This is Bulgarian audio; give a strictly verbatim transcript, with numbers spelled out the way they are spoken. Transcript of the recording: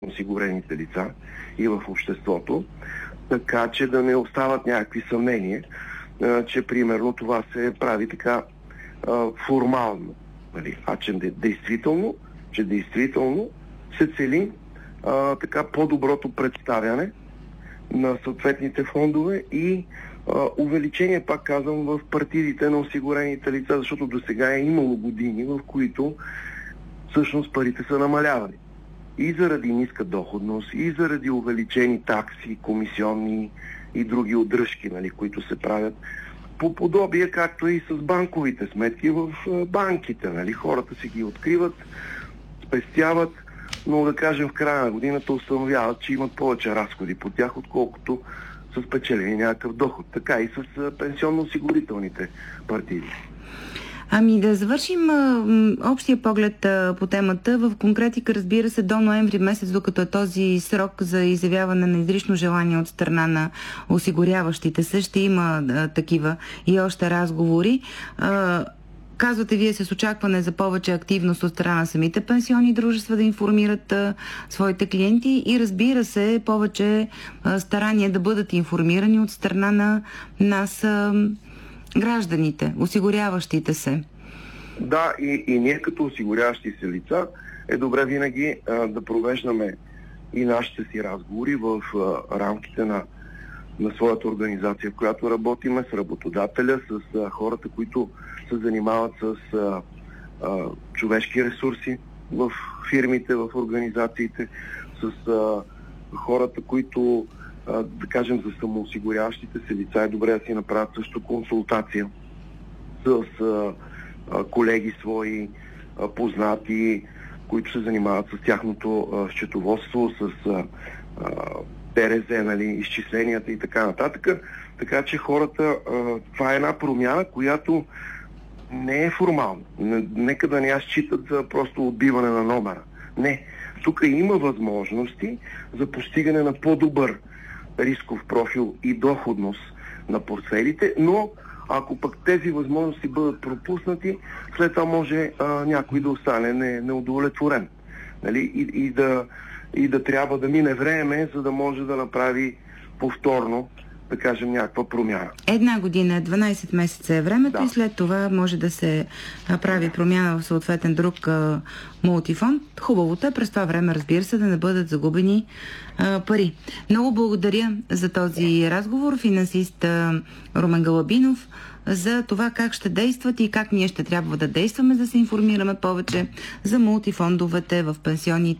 осигурените лица и в обществото, така че да не остават някакви съмнения, че примерно това се прави така формално. Нали? А че действително, че действително се цели а, така по-доброто представяне на съответните фондове и а, увеличение, пак казвам, в партидите на осигурените лица, защото до сега е имало години, в които всъщност парите са намалявали. И заради ниска доходност, и заради увеличени такси, комисионни и други удръжки, нали, които се правят по подобие, както и с банковите сметки в банките. Нали. Хората си ги откриват, спестяват, но да кажем в края на годината установяват, че имат повече разходи по тях, отколкото с печелени някакъв доход. Така и с пенсионно-осигурителните партиди. Ами да завършим а, общия поглед а, по темата. В конкретика, разбира се, до ноември месец, докато е този срок за изявяване на изрично желание от страна на осигуряващите се, ще има а, такива и още разговори. А, Казвате вие с очакване за повече активност от страна на самите пенсионни дружества да информират а, своите клиенти и, разбира се, повече а, старания да бъдат информирани от страна на нас а, гражданите, осигуряващите се. Да, и, и ние като осигуряващи се лица е добре винаги а, да провеждаме и нашите си разговори в а, рамките на, на своята организация, в която работиме, с работодателя, с а, хората, които се занимават с а, а, човешки ресурси в фирмите, в организациите, с а, хората, които, а, да кажем, за самоосигуряващите се лица е добре да си направят също консултация с а, а, колеги свои, а, познати, които се занимават с тяхното а, счетоводство, с а, а, ТРЗ, нали, изчисленията и така нататък. Така че хората, а, това е една промяна, която не е формално. Нека да не я считат за просто отбиване на номера. Не. Тук има възможности за постигане на по-добър рисков профил и доходност на портфелите, но ако пък тези възможности бъдат пропуснати, след това може а, някой да остане не, неудовлетворен. Нали? И, и, да, и да трябва да мине време, за да може да направи повторно, да кажем, някаква промяна. Една година, дванайсет месеца е времето, да. И след това може да се прави промяна в съответен друг а, мултифонд. Хубавото е през това време, разбира се, да не бъдат загубени а, пари. Много благодаря за този разговор, финансист а, Румен Галабинов, за това как ще действат и как ние ще трябва да действаме, за да се информираме повече за мултифондовете в пенсионните